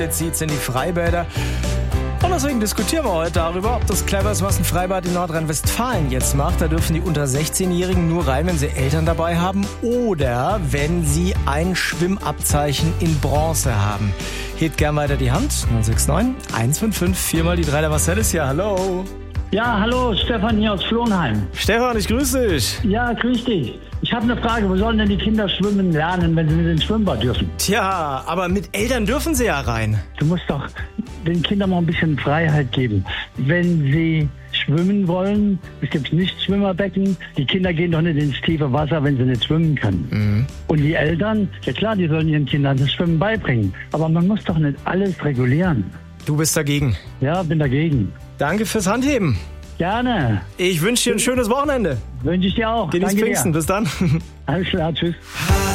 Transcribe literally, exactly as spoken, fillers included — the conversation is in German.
Jetzt zieht's in die Freibäder. Und deswegen diskutieren wir heute darüber, ob das clever ist, was ein Freibad in Nordrhein-Westfalen jetzt macht. Da dürfen die unter sechzehnjährigen nur rein, wenn sie Eltern dabei haben oder wenn sie ein Schwimmabzeichen in Bronze haben. Hebt gern weiter die Hand. null sechs neun, eins fünf fünf, vier mal die drei. Der Marcel ist hier. Hallo. Ja, hallo, Stefan hier aus Flohnheim. Stefan, ich grüße dich. Ja, grüß dich. Ich habe eine Frage, wo sollen denn die Kinder schwimmen lernen, wenn sie mit ins Schwimmbad dürfen? Tja, aber mit Eltern dürfen sie ja rein. Du musst doch den Kindern mal ein bisschen Freiheit geben. Wenn sie schwimmen wollen, es gibt nicht Schwimmerbecken, die Kinder gehen doch nicht ins tiefe Wasser, wenn sie nicht schwimmen können. Mhm. Und die Eltern, ja klar, die sollen ihren Kindern das Schwimmen beibringen. Aber man muss doch nicht alles regulieren. Du bist dagegen? Ja, bin dagegen. Danke fürs Handheben. Gerne. Ich wünsche dir ein schönes Wochenende. Wünsche ich dir auch. Genieß Pfingsten. Bis dann. Alles klar, tschüss.